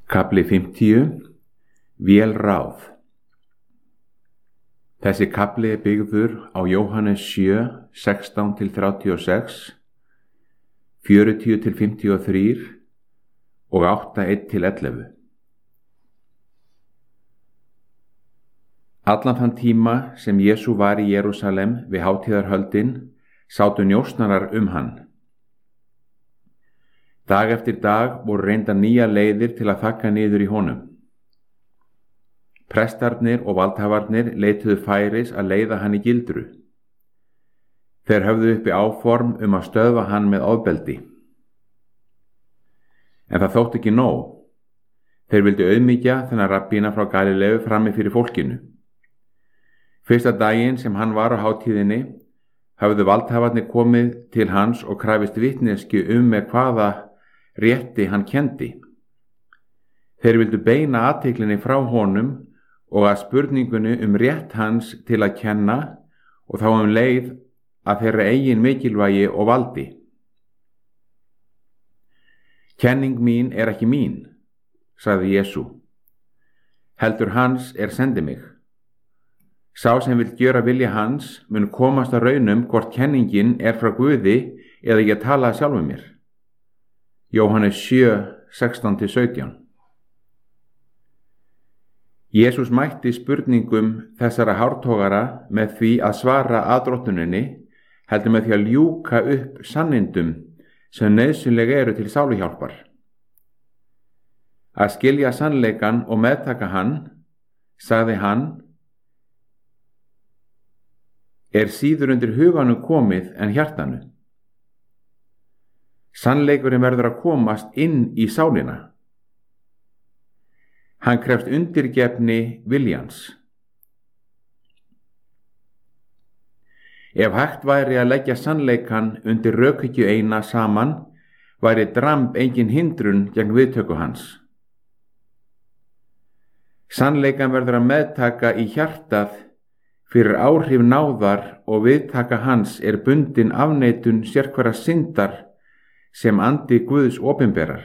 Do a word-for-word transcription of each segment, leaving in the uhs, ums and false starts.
Kafli fimmtíu. Vélráð. Þessi kafli er byggður á Jóhannes sjö, sextán til þrjátíu og sex, fjörutíu til fimmtíu og þrjú og átta, eitt til ellefu. Allan þann tíma sem Jesú var í Jerúsalem við hátíðarhöldin sátu njósnarar um hann. Dag eftir dag voru reyndar nýjar leiðir til að þagga niður í honum. Prestarnir og valdhafarnir leituðu færis að leiða hann í gildru. Þeir höfðu uppi áform um að stöðva hann með ofbeldi. En það þótti ekki nóg. Þeir vildu auðmýkja þennan rabbína frá Galileu frammi fyrir fólkinu. Fyrsta daginn sem hann var á hátíðinni höfðu valdhafarnir komið til hans og krafist vitneskju um með hvaða rétti hann kenndi. Þeir vildu beina athyglinni frá honum og að spurningunni um rétt hans til að kenna og þá um leið að þeirra eigin mikilvægi og valdi. Kenning mín er ekki mín, sagði Jesú. Heldur hans er sendi mig. Sá sem vill gjöra vilja hans mun komast að raunum hvort kenningin er frá Guði eða ég tala sjálfum mér. Jóhannes sjö, sextán til sautján. Jesús mætti spurningum þessara hártogara með því að svara aðdróttuninni, heldur með því að ljúka upp sannindum sem nauðsynlega eru til sáluhjálpar. Að skilja sannleikan og meðtaka hann, sagði hann, er síður undir huganum komið en hjartanu. Sannleikurinn verður að komast inn í sálina. Hann krefst undirgefni viljans. Ef hægt væri að leggja sannleikan undir rökhyggju eina saman, væri dramb engin hindrun gegn viðtöku hans. Sannleikan verður að meðtaka í hjartað fyrir áhrif náðar og viðtaka hans er bundin afneitun sérhverra syndar sem andi Guðs opinberar.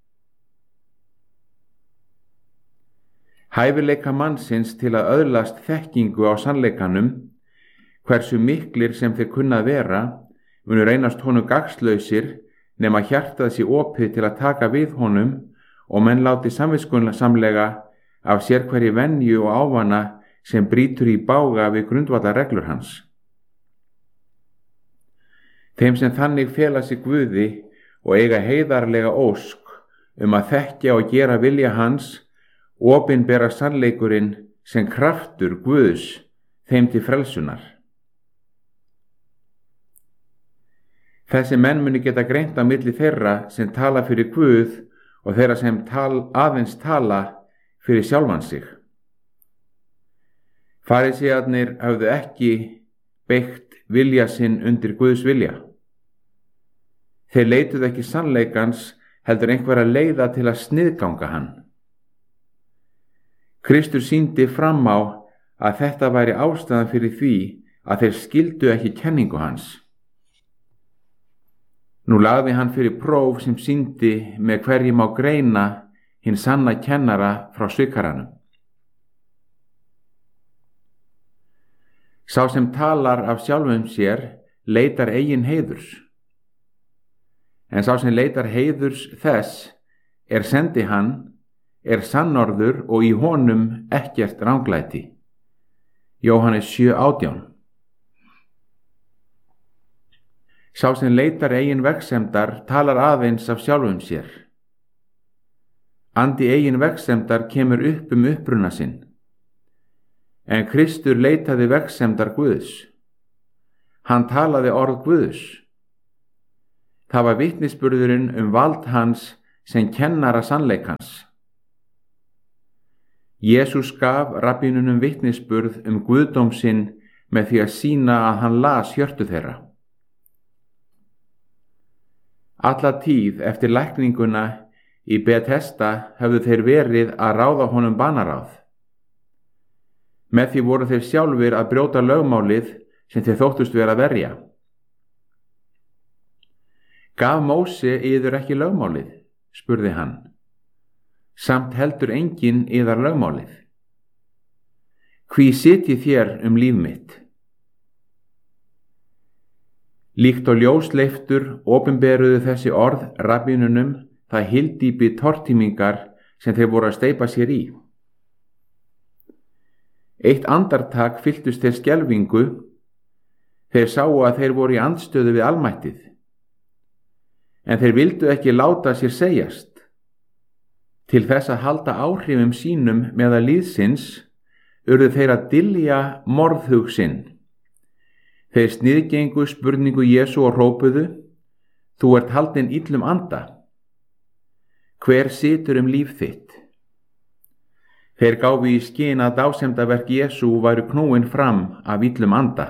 Hæfileika mannsins til að öðlast þekkingu á sannleikanum, hversu miklir sem þeir kunna vera, munu reynast honum gagnslausir nema hjartað sé opið til að taka við honum og menn láti samviskusamlega af sérhverri venju og ávana sem brýtur í bága við grundvallarreglur hans. Þeim sem þannig fela sig Guði og eiga heiðarlega ósk um að þekkja og gera vilja hans, opinbera sannleikurinn sem kraftur Guðs þeim til frelsunar. Þessi menn muni geta greint á milli þeirra sem tala fyrir Guð og þeirra sem tal, aðeins tala fyrir sjálfan sig. Farísearnir höfðu ekki beygt vilja sinn undir Guðs vilja. Þeir leituðu ekki sannleikans, heldur einhverja leiða til að sniðganga hann. Kristur sýndi fram á að þetta væri ástæðan fyrir því að þeir skildu ekki kenningu hans. Nú lagði hann fyrir próf sem sýndi með hverju má greina hinn sanna kennara frá svikaranum. Sá sem talar af sjálfum sér leitar eigin heiðurs. En sá sem leitar heiðurs þess er sendi hann, er sannorður og í honum ekkert ranglæti. Jóhannes sjö, átján. Sá sem leitar eigin vegsemdar talar aðeins af sjálfum sér. Andi eigin vegsemdar kemur upp um uppruna sinn. En Kristur leitaði vegsemdar Guðs. Hann talaði orð Guðs. Það var vitnisburðurinn um vald hans sem kennara sannleikans. Jesús gaf rabbínunum vitnisburð um guðdóm sinn með því að sýna að hann las hjörtu þeirra. Alla tíð eftir lækninguna í Betesda höfðu þeir verið að ráða honum banaráð. Með því voru þeir sjálfir að brjóta lögmálið sem þeir þóttust vera að verja. Gaf Móse yður ekki lögmálið? Spurði hann. samt heldur enginn yðar lögmálið. Hví sitjið þér um líf mitt? Líkt og ljósleiftur opinberuðu þessi orð rabbínunum það hyldýpi tortímingar sem þeir voru að steypa sér í. Eitt andartak fylltust þeir skelfingu, þeir sáu að þeir voru í andstöðu við almættið. En þeir vildu ekki láta sér segjast. Til þess að halda áhrifum sínum meðal líðsins, urðu þeir að dylja morðhug sinn. Þeir sniðgengu spurningu Jesú og hrópuðu: Þú ert haldinn illum anda. Hver situr um líf þitt? Þeir gáfu í skyn að dásemdaverk Jesú væru knúin fram af illum anda.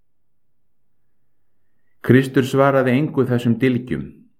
Kristur svaraði engu þessum dylgjum.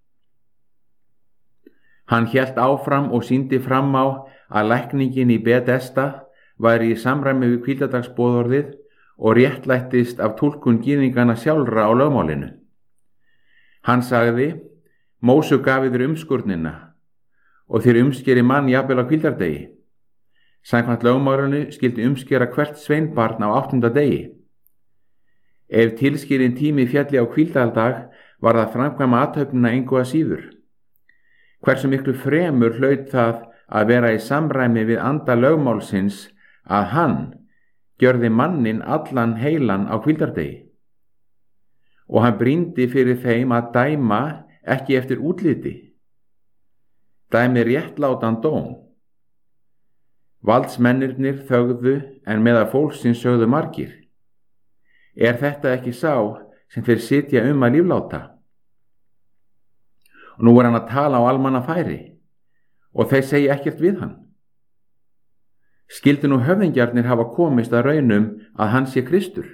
Hann hélt áfram og sýndi fram á að lækningin í Betesda væri í samræmi við hvíldardagsboðorðið og réttlættist af túlkun gyðinganna sjálfra á lögmálinu. Hann sagði: Móse gaf yður umskurnina og þér umskeri mann jafnvel á hvíldardegi. Samkvæmt lögmálinu skyldi umskera hvert sveinbarn á áttunda degi. Ef tilskilinn tími fjalli á hvíldardag var það framkvæma athöfnina engu að síður. Hversu miklu fremur hlaut það að vera í samræmi við anda lögmálsins að hann gjörði mannin allan heilan á hvíldardegi. Og hann brýndi fyrir þeim að dæma ekki eftir útliti. Dæmi réttlátan dóm. Valdsmennirnir þögðu en meðal fólksins sögðu margir: Er þetta ekki sá sem þeir sitja um að lífláta? Og nú er hann að tala á almannafæri og þeir segja ekkert við hann. Skyldu nú höfðingjarnir hafa komist að raunum að hann sé Kristur?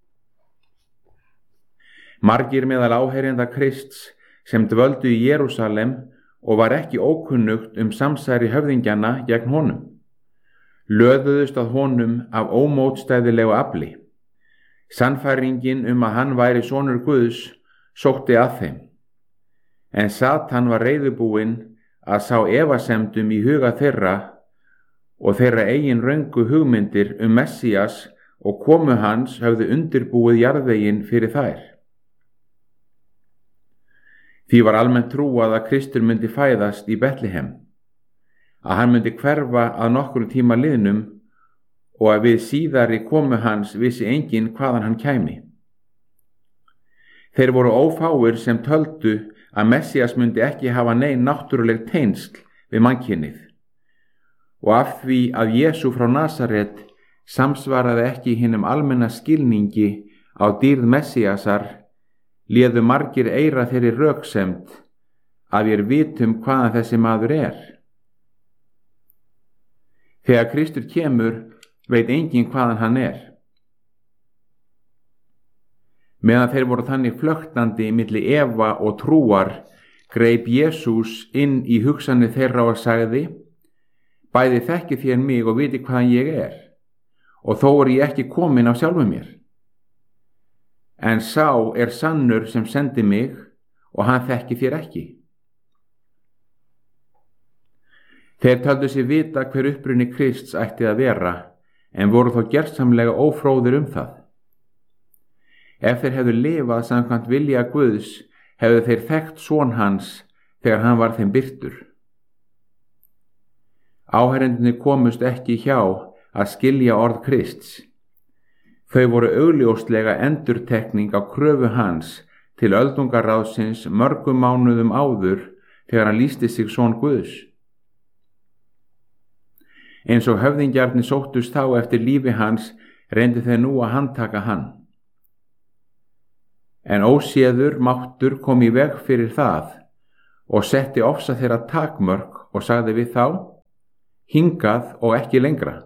Margir meðal áheyrenda Krists sem dvöldu í Jerúsalem og var ekki ókunnugt um samsæri höfðingjana gegn honum, löðuðust að honum af ómótstæðilegu afli. Sannfæringin um að hann væri sonur Guðs sótti að þeim. En Satan var reiðubúinn að sá efasemdum í huga þeirra og þeirra eigin röngu hugmyndir um Messías og komu hans höfðu undirbúið jarðveginn fyrir þær. Því var almennt trúað að Kristur myndi fæðast í Betlehem, að hann myndi hverfa að nokkrum tíma liðnum og að við síðari komu hans vissi enginn hvaðan hann kæmi. Þeir voru ófáir sem töldu að Messías myndi ekki hafa nein náttúruleg tengsl við mannkynið, og af því að Jesú frá Nasaret samsvaraði ekki hinum almenna skilningi á dýrð Messíasar, léðu margir eyra þeirri röksemd að við vitum hvaðan þessi maður er. Þegar Kristur kemur veit enginn hvaðan hann er. Meðan þeir voru þannig flöktandi milli efa og trúar, greip Jesús inn í hugsanir þeirra og sagði: Bæði þekkið þér mig og viti hvaðan ég er, og þó er ég ekki kominn af sjálfum mér. En sá er sannur sem sendi mig, og hann þekkið þér ekki. Þeir töldu sig vita hver uppruni Krists ætti að vera, en voru þó gersamlega ófróðir um það. Ef þeir hefðu lifað samkvæmt vilja Guðs, hefðu þeir þekkt son hans þegar hann var þeim birtur. Áheyrendurnir komust ekki hjá að skilja orð Krists. Þau voru augljóslega endurtekning á kröfu hans til öldungaráðsins mörgum mánuðum áður þegar hann lýsti sig son Guðs. Eins og höfðingjarnir sóttust þá eftir lífi hans, reyndu þeir nú að handtaka hann. En óséður máttur kom í veg fyrir það og setti ofsa þeirra takmörk og sagði við þá: Hingað og ekki lengra.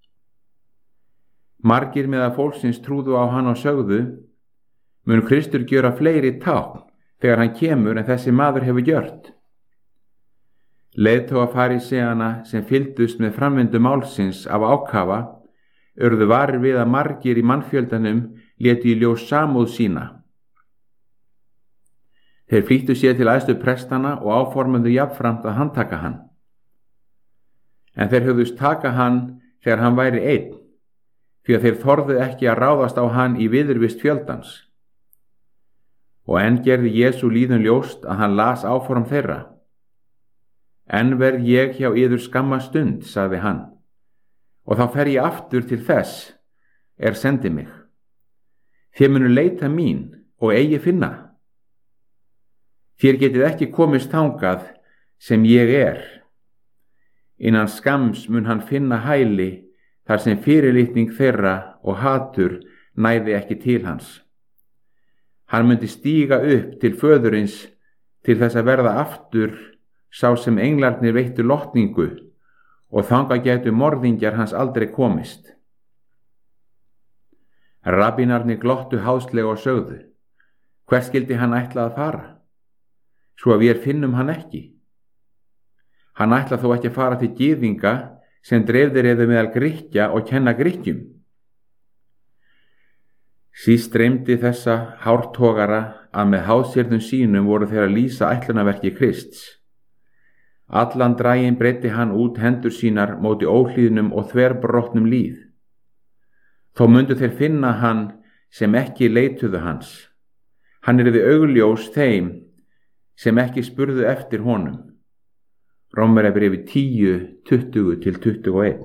Margir meðal fólksins trúðu á hann og sögðu: Mun Kristur gjöra fleiri tákn þegar hann kemur en þessi maður hefur gjört? Leiðtogar faríseana sem fylgdust með framvindu málsins af ákafa urðu varir við að margir í mannfjöldanum létu í ljós samúð sína. Þeir flýttu sér til æðstu prestana og áformuðu jafnframt að handtaka hann. en þeir hugðust taka hann þegar hann væri einn, því að þeir þorðu ekki að ráðast á hann í viðurvist fjöldans. Og enn gerði Jesú lýðum ljóst að hann las áform þeirra. Enn verð ég hjá yður skamma stund, sagði hann, og þá fer ég aftur til þess er sendi mig. Þér munu leita mín og eigi finna. Þér getið ekki komist þangað sem ég er. Innan skams mun hann finna hæli þar sem fyrirlitning þeirra og hatur næði ekki til hans. Hann myndi stíga upp til föðurins til þess að verða aftur sá sem englarnir veittu lotningu og þangað gætu morðingjar hans aldrei komist. Rabbínarnir glottu háðslega og sögðu: Hvert skyldi hann ætla að fara, svo að við finnum hann ekki? Hann ætla þó ekki að fara til gyðinga sem dreifðir eða meðal Grikkja og kenna Grikkjum. Síst dreymdi þessa hártogara að með háðsyrðum sínum voru þeir að lýsa ætlunarverki Krists. Allan daginn breiddi hann út hendur sínar móti óhlýðnum og þverbrotnum líð. Þó mundu þeir finna hann sem ekki leituðu hans. Hann yrði augljós þeim sem ekki spurðu eftir honum. Rómverjabréfið tíu, tuttugu til tuttugu og eitt.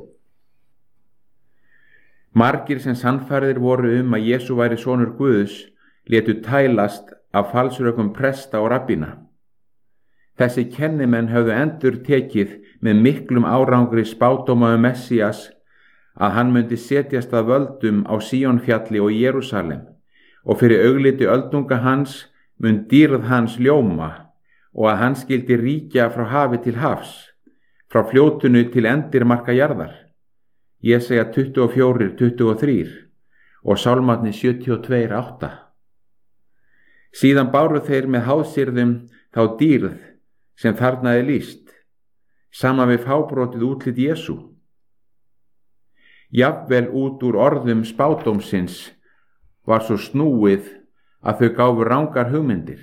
Margir sem sannfærðir voru um að Jesú væri sonur Guðs létu tælast af falsrökum presta og rabbína. Þessi kennimenn höfðu endur tekið með miklum árangri spádóma um Messías að hann myndi setjast að völdum á Síónfjalli og Jerúsalem og fyrir augliti öldunga hans mun dýrð hans ljóma og að hann skyldi ríkja frá hafi til hafs, frá fljótunu til endirmarka jarðar. Jesaja tuttugu og fjögur, tuttugu og þrjú og Sálmarnir sjötíu og tvö, átta. Síðan báru þeir með háðsyrðum þá dýrð sem þarna er lýst, saman við fábrotið útlit Jesú. Jafnvel út úr orðum spádómsins var svo snúið að þau gáfu rangar hugmyndir.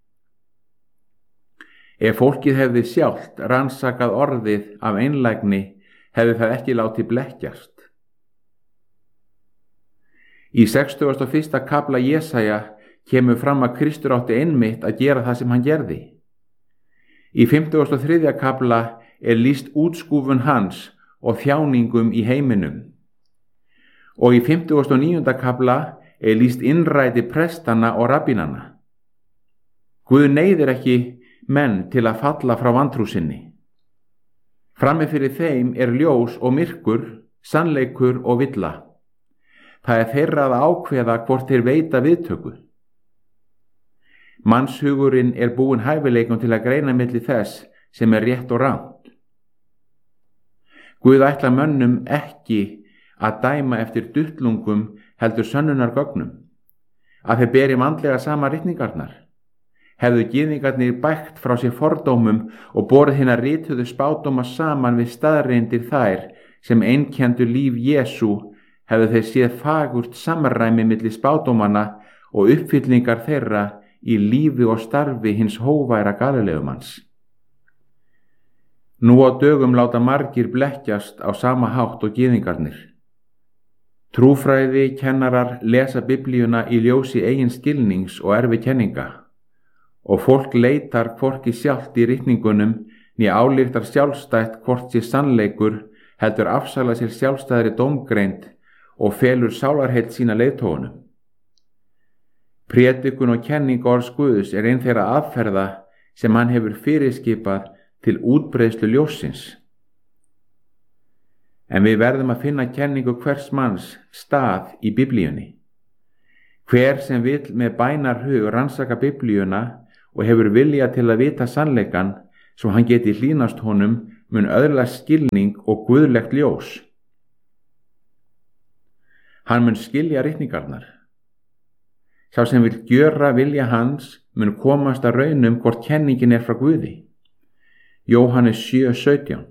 Ef fólkið hefði sjálft rannsakað orðið af einlægni, hefði það ekki látið blekkjast. Í sextugasta og fyrsta kafla Jesaja kemur fram að Kristur átti einmitt að gera það sem hann gerði. Í fimmtugasta og þriðja kafla er lýst útskúfun hans og þjáningum í heiminum. Og í fimmtugasta og níunda kafla er lýst innræti prestana og rabbínana. Guð neyðir ekki menn til að falla frá vantrú sinni. Frammi fyrir þeim er ljós og myrkur, sannleikur og villa. Það er þeirra að ákveða hvort þeir veita viðtöku. Mannshugurinn er búinn hæfileikum til að greina milli þess sem er rétt og rangt. Guð ætla mönnum ekki að dæma eftir duttlungum heldur sönnunargögnum, að þeir beri vandlega sama ritningarnar. Hefðu gyðingarnir bægt frá sér fordómum og borið hina rituðu spádóma saman við staðreyndir þær sem einkenndu líf Jesú, hefðu þeir séð fagurt samræmi milli spádómanna og uppfyllingar þeirra í lífi og starfi hins hóværa Galilegumanns. Nú á dögum láta margir blekkjast á sama hátt og gyðingarnir. Trúfræði kennarar lesa biblíuna í ljósi eigin skilnings og erfi kenninga. Og fólk leitar hvorki sjálft í ritningunum né ályktar sjálfstætt hvort sé sannleikur heldur afsala sér sjálfstæðri dómgreind og felur sálarheill sína leiðtogunum. Prédikun og kenning orðs Guðs er ein þeirra aðferða sem hann hefur fyrirskipað til útbreiðslu ljóssins. En við verðum að finna kenningu hvers manns stað í biblíunni. Hver sem vill með bænarhug rannsaka biblíuna og hefur vilja til að vita sannleikan svo hann geti hlýnast honum mun öðlast skilning og guðlegt ljós. Hann mun skilja ritningarnar. Sá sem vil gjöra vilja hans mun komast að raunum hvort kenningin er frá Guði. Jóhannes sjö, sautján.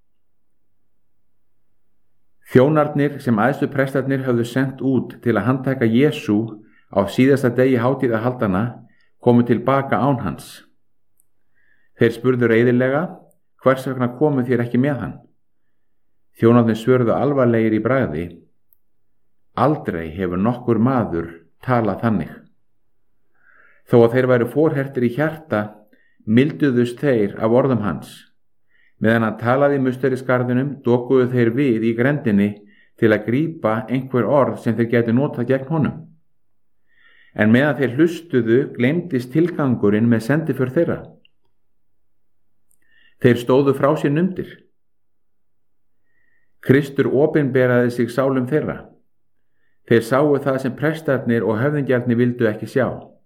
Þjónarnir sem æðstu prestarnir höfðu sent út til að handtaka Jesú á síðasta degi hátíðahaldana komu tilbaka án hans. Þeir spurðu reiðilega: Hvers vegna komu þér ekki með hann? Þjónarnir svörðu alvarlegir í bragði: Aldrei hefur nokkur maður talað þannig. Þó að þeir væru forhertir í hjarta, milduðust þeir af orðum hans. Meðan hann talaði í musterisgarðinum, dokuðu þeir við í grendinni til að grípa einhver orð sem þeir gætu notað gegn honum. En meðan þeir hlustuðu, gleymdist tilgangurinn með sendiför þeirra. Þeir stóðu frá sér numdir. Kristur opinberaði sig sálum þeirra. Þeir sáu það sem prestarnir og höfðingjarnir vildu ekki sjá.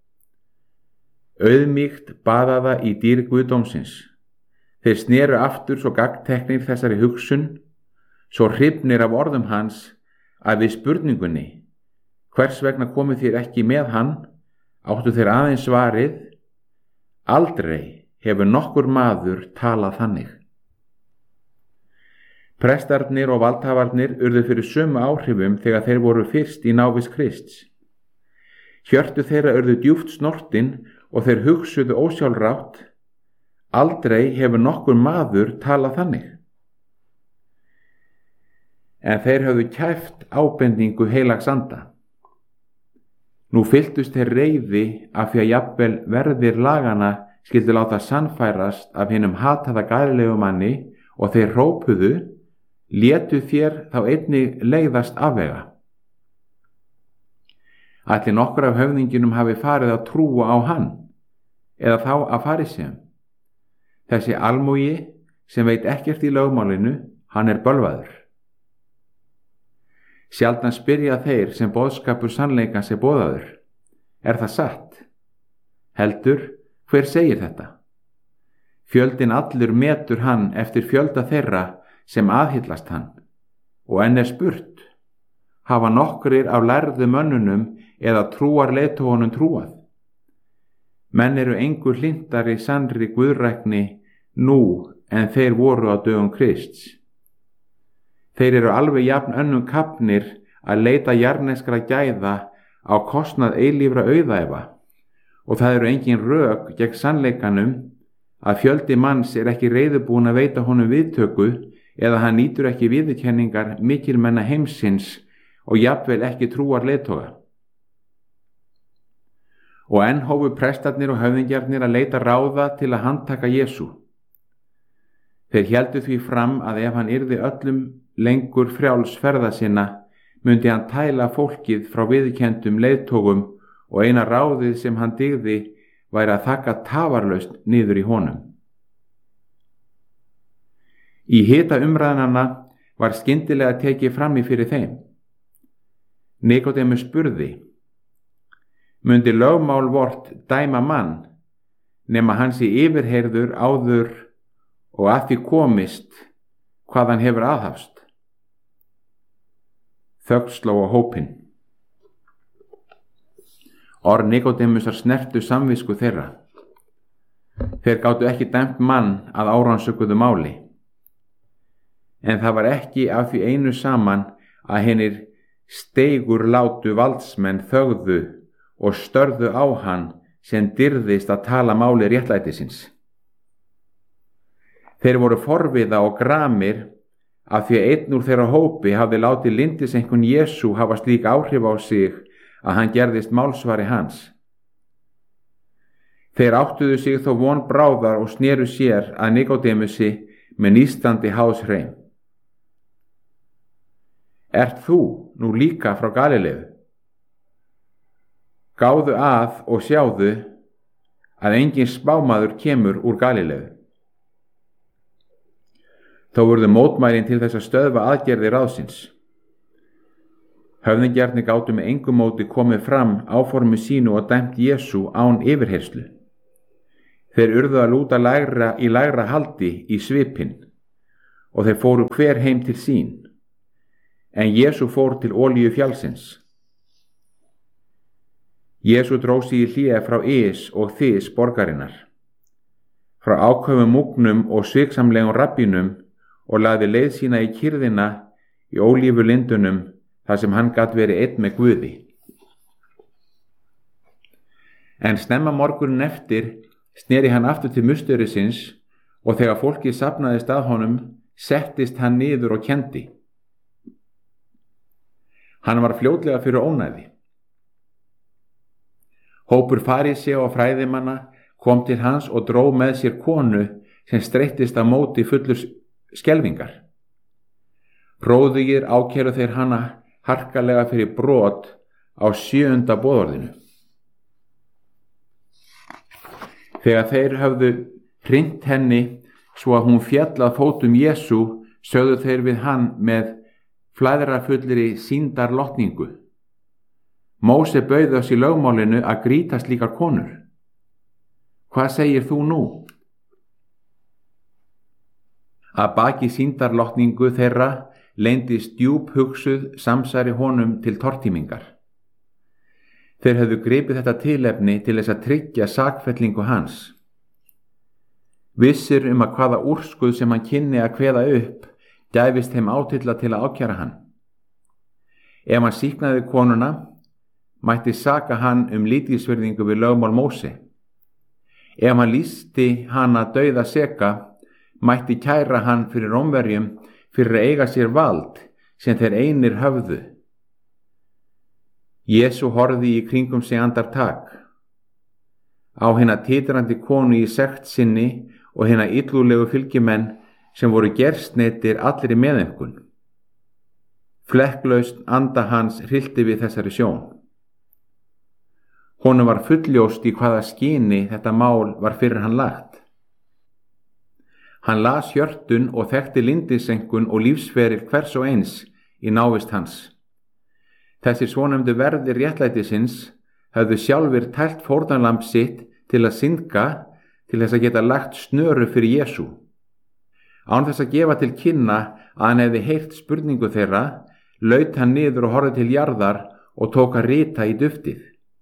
Auðmýkt baðaða í dýr guðdómsins. Þeir sneru aftur svo gagnteknir þessari hugsun, svo hrifnir af orðum hans, að við spurningunni: hvers vegna komu þér ekki með hann, áttu þeir aðeins svarið: aldrei hefur nokkur maður talað þannig. Prestarnir og valdhafarnir urðu fyrir sömu áhrifum þegar þeir voru fyrst í návist Krists. Hjörtu þeirra urðu djúpt snortin og þeir hugsuðu ósjálfrátt: aldrei hefur nokkur maður talað þannig. En þeir höfðu kæft ábendingu heilags anda. Nú fylltust þeir reiði af því að jafnvel verðir laganna skyldu láta sannfærast af hinum hataða Galileumanni, og þeir hrópuðu: létu þér þá einnig leiðast afvega. Ætli nokkur af höfðingjunum hafi farið að trúa á hann, eða þá að farisseum. Þessi almúgi sem veit ekkert í lögmálinu, hann er bölvaður. Sjaldan spyrja þeir sem boðskapur sannleikans er boðaður: er það satt? Heldur, hver segir þetta? Fjöldinn allur metur hann eftir fjölda þeirra sem aðhyllast hann, og enn er spurt: hafa nokkrir af lærðu mönnunum eða trúar leiðtogunum trúað? Menn eru engu hlintari sannri guðrækni nú en þeir voru á dögum Krists. Þeir eru alveg jafn önnum kafnir að leita jarneskra gæða á kostnað eilífra auðæfa, og það eru engin rök gegn sannleikanum að fjöldi manns er ekki reiðubúin að veita honum viðtöku, eða hann nýtur ekki viðurkenningar mikilmenna heimsins og jafnvel ekki trúar leiðtoga. Og enn hófu prestarnir og höfðingjarnir að leita ráða til að handtaka Jesú. Þeir héldu því fram að ef hann yrði öllum lengur frjáls ferða sinna, myndi hann tæla fólkið frá viðurkenndum leiðtogum, og eina ráðið sem hann dygði væri að þakka tafarlaust niður í honum. Í hita umræðnanna var skyndilega tekið fram í fyrir þeim. Nikodémus spurði: mundi lögmál vort dæma mann, nema hann sé yfirheyrður áður og að því komist hvað hann hefur aðhafst? Þögn sló á hópinn. Orð Nikodémusar snertu samvisku þeirra. Þeir gátu ekki dæmt mann að árannsökuðu máli. En það var ekki af því einu saman að hinir steigur látu valdsmenn þögðu og störðu á hann sem dyrðist að tala máli réttlætisins. Þeir voru forviða og gramir af því að einn úr þeirra hópi hafði látið lyndisenkun Jesú hafa slík áhrif á sig að hann gerðist málsvari hans. Þeir áttuðu sig þó von bráðar og sneru sér að Nikodémusi með nístandi háðshreim. Ert þú nú líka frá Galileu? Gáðu að og sjáðu að engin spámaður kemur úr Galileu. Þó urðu mótmælin til þess að stöðva aðgerðir ráðsins. Höfðingjarnir gátu með engu móti komið fram áformi sínu og dæmt Jesú án yfirheyrslu. Þeir urðu að lúta lægra í lægra haldi í svipinn, og þeir fóru hver heim til sín, en Jesú fór til Olíu fjallsins. Jesú dró sig í hlé frá Ys og Þys borgarinnar, frá áköfum múgnum og sviksamlegum rabbínum, og lagði leið sína í kyrðina í ólífulindunum þar sem hann gat verið einn með Guði. En snemma morgunin eftir sneri hann aftur til musterisins, og þegar fólkið safnaðist að honum settist hann niður og kendi. Hann var fljótlega fyrir ónæði. Hópur farísea og fræðimanna kom til hans og dró með sér konu sem streittist á móti fullur skelfingar. Hróðugir ákæru þeir hana harkalega fyrir brot á sjöunda boðorðinu. Þegar þeir höfðu hrint henni svo að hún féll að fótum Jesú, sögðu þeir við hann með flæðrafullri sýndarlotningu: Móse bauð oss í lögmálinu að grýta slíkar konur. Hvað segir þú nú? Að baki sýndarlotningu þeirra leyndist djúp hugsuð samsæri honum til tortímingar. Þeir höfðu gripið þetta tilefni til þess að tryggja sakfellingu hans. Vissir um að hvaða úrskurð sem hann kynni að kveða upp gæfist þeim átilla til að ákæra hann. Ef hann sýknaði konuna, mætti saka hann um lítilsvirðingu við lögmál Móse. Ef hann lýsti hana dauða seka, mætti kæra hann fyrir Rómverjum fyrir að eiga sér vald sem þeir einir höfðu. Jesú horfði í kringum sig andartak. Á hina titrandi konu í sekt sinni og hina illúlegu fylgimenn sem voru gersneytir allir í meðaumkun. Flekklaust anda hans hryllti við þessari sjón. Honum var fulljóst í hvaða skyni þetta mál var fyrir hann lagt. Hann las hjörtun og þekkti lindisenkun og lífsferil hvers og eins í návist hans. Þessir svonefndu verðir réttlætisins höfðu sjálfir tælt fórnarlamb sitt til að syndga, til þess að geta lagt snöru fyrir Jesú. Án þess að gefa til kynna að hann hefði heyrt spurningu þeirra, laut hann niður og horfði til jarðar og tók að rita í duftið.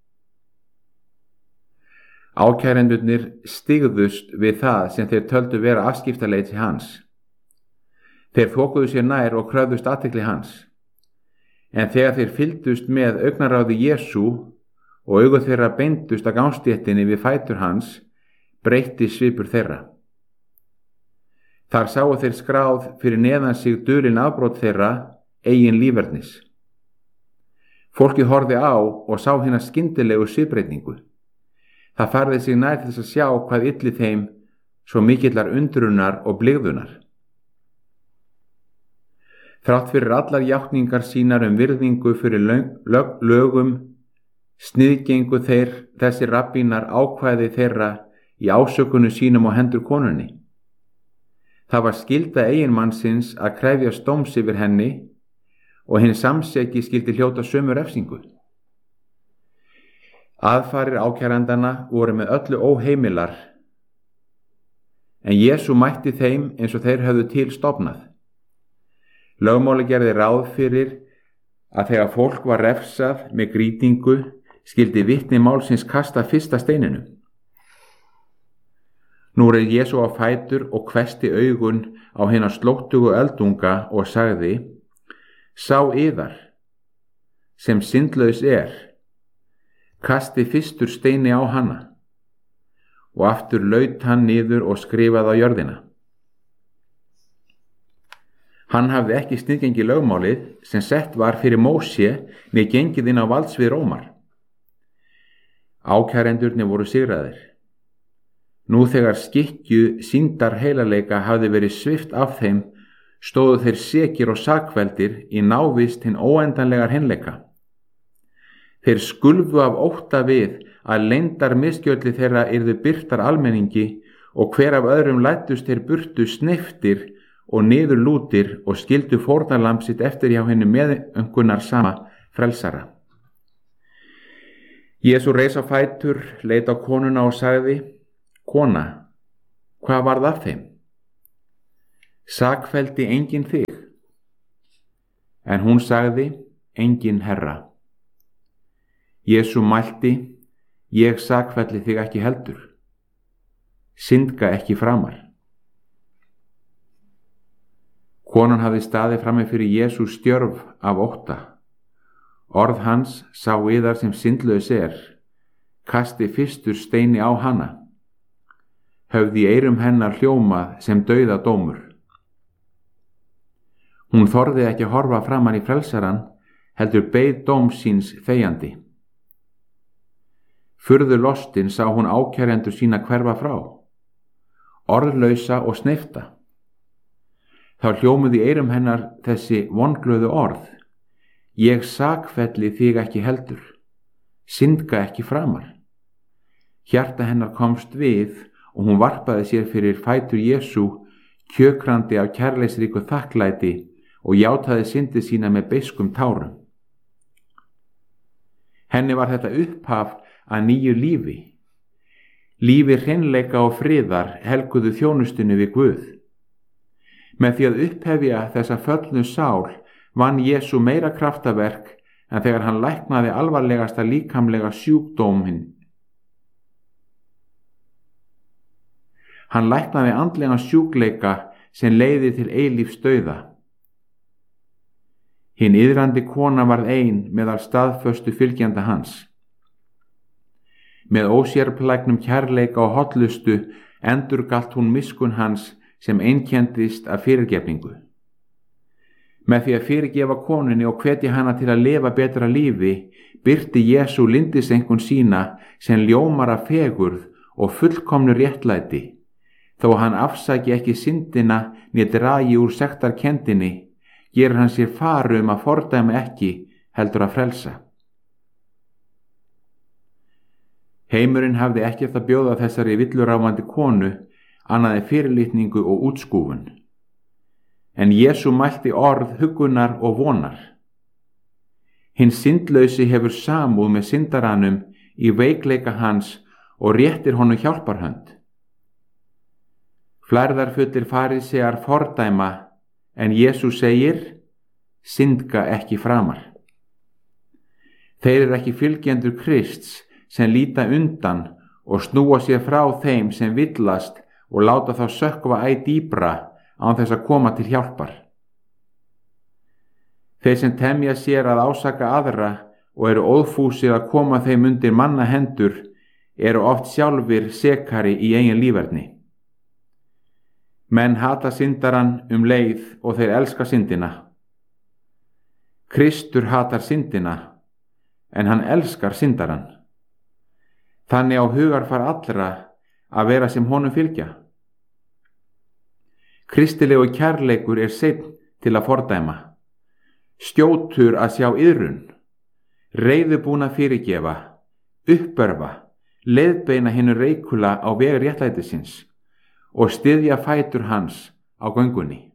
Ákærendurnir stigðust við það sem þeir töldu vera afskiptaleið til hans. Þeir þokuðu sér nær og kröfðust athygli hans. En þegar þeir fylgdust með augnaráði Jesú og augu þeirra beindust að gangstéttinni við fætur hans, breytti svipur þeirra. Þar sáu þeir skráð fyrir neðan sig dulin afbrot þeirra eigin lífernis. Fólkið horfði á og sá hina skyndilegu svipbreytingu. Það færði sig nær til þess að sjá hvað illi þeim svo mikillar undrunar og blygðunar. Þrátt fyrir allar játningar sínar um virðingu fyrir lög, lögum, sniðgengu þeir þessi rabbínar ákvæði þeirra í ásökunu sínum á hendur konunni. Það var skylda eiginmannsins að krefjast dóms yfir henni og hinn samseki skyldi hljóta sömu refsingu. Aðfarir ákærandana voru með öllu óheimilar, en Jesú mætti þeim eins og þeir höfðu til stofnað. Lögmáli gerði ráð fyrir að þegar fólk var refsað með grýtingu skyldi vitni málsins kasta fyrsta steininu. Nú reið Jesú á fætur og hvessti augun á hina slóttugu öldunga og sagði: Sá yðar, sem syndlaus er, kasti fyrstur steini á hana. Og aftur laut hann niður og skrifaði á jörðina. Hann hafði ekki sniðgengi lögmálið sem sett var fyrir Móse með gengið inn á valdsvið Rómar. Ákærendurnir voru sigraðir. Nú þegar skikkju sýndar heilaleika hafði verið svipt af þeim, stóðu þeir sekir og sakveldir í návist hinn óendanlegar hreinleika. Þeir skulfu af ótta við að leyndar misgjölli þeirra yrðu birtar almenningi og hver af öðrum læddust þeir burtu sneyptir og niður lútir og skildu fórnarlamb sitt eftir hjá henni meðöngunar sama frelsara. Jesú reis á fætur, leit á konuna og sagði: Kona, hvað varð af þeim? Sakfelldi enginn þig? En hún sagði: Enginn, Herra. Jesú mælti: Ég sakfelli þig ekki heldur. Syndga ekki framar. Konan hafði staðið frammi fyrir Jesú stjörf af ótta. Orð hans: Sá yðar sem syndlaus er, kasti fyrstur steini á hana. Höfði í eyrum hennar hljómað sem dauðadómur. Hún þorði ekki að horfa framan í frelsaran, heldur beið dóms síns þegjandi. Furðu lostin sá hún ákærendur sína hverfa frá, orðlausa og sneifta. Þá hljómuðu í eyrum hennar þessi vonglöðu orð: Ég sakfelli þig ekki heldur, syndga ekki framar. Hjarta hennar komst við og hún varpaði sér fyrir fætur Jesú, kjökrandi af kærleiksríku þakklæti, og játaði syndi sína með beiskum tárum. Henni var þetta upphaf að nýju lífi, lífi hreinleika og friðar helguðu þjónustunni við Guð. Með því að upphefja þessa föllnu sál vann Jesú meira kraftaverk en þegar hann læknaði alvarlegasta líkamlega sjúkdóminn. Hann læknaði andlega sjúkleika sem leiði til eilífs dauða. Hinn iðrandi kona varð ein meðal staðföstu fylgjanda hans. Með ósérplægnum kærleika og hollustu endurgalt hún miskunn hans sem einkendist af fyrirgefningu. Með því að fyrirgefa konunni og hvetja hana til að lifa betra lífi, birti Jesú lindisengun sína sem ljómar af fegurð og fullkomnu réttlæti, þó hann afsaki ekki syndina né dragi úr sektarkenndinni, gerir hann sér faru um að fordæma ekki heldur að frelsa. Heimurinn hafði ekkert að bjóða þessari villuráfandi konu annað en fyrirlitningu og útskúfun. En Jesú mælti orð huggunar og vonar. Hinn syndlausi hefur samúð með syndaranum í veikleika hans og réttir honum hjálparhönd. Flærðarfullir farísear fordæma, en Jesú segir: syndga ekki framar. Þeir eru ekki fylgjendur Krists sem líta undan og snúa sér frá þeim sem villast og láta þá sökkva æ dýpra án þess að koma til hjálpar. Þeir sem temja sér að ásaka aðra og eru óðfúsir að koma þeim undir manna hendur eru oft sjálfir sekari í eigin líferni. Menn hata syndaran um leið og þeir elska syndina. Kristur hatar syndina, en hann elskar syndaran. Þannig á hugarfar allra að vera sem honum fylgja. Kristilegu kærleikur er seinn til að fordæma, skjótur að sjá iðrun, reiðubúna fyrirgefa, uppörva, leiðbeina hinu reikula á veg réttlætisins og styðja fætur hans á göngunni.